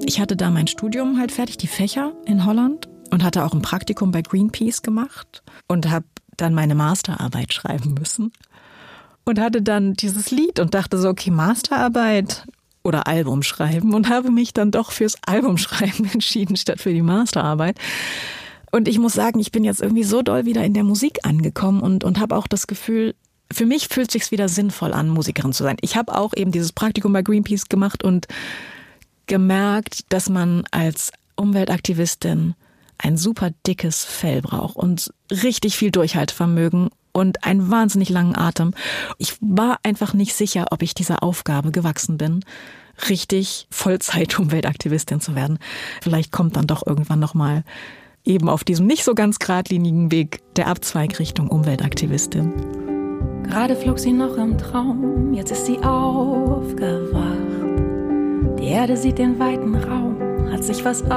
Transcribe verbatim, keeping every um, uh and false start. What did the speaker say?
ich hatte da mein Studium halt fertig, die Fächer in Holland und hatte auch ein Praktikum bei Greenpeace gemacht und habe dann meine Masterarbeit schreiben müssen und hatte dann dieses Lied und dachte so, okay, Masterarbeit oder Album schreiben und habe mich dann doch fürs Album schreiben entschieden statt für die Masterarbeit. Und ich muss sagen, ich bin jetzt irgendwie so doll wieder in der Musik angekommen und, und habe auch das Gefühl, für mich fühlt es sich wieder sinnvoll an, Musikerin zu sein. Ich habe auch eben dieses Praktikum bei Greenpeace gemacht und gemerkt, dass man als Umweltaktivistin ein super dickes Fell braucht und richtig viel Durchhaltevermögen und einen wahnsinnig langen Atem. Ich war einfach nicht sicher, ob ich dieser Aufgabe gewachsen bin, richtig Vollzeit-Umweltaktivistin zu werden. Vielleicht kommt dann doch irgendwann nochmal eben auf diesem nicht so ganz geradlinigen Weg der Abzweig Richtung Umweltaktivistin. Gerade flog sie noch im Traum, jetzt ist sie aufgewacht. Die Erde sieht den weiten Raum, hat sich was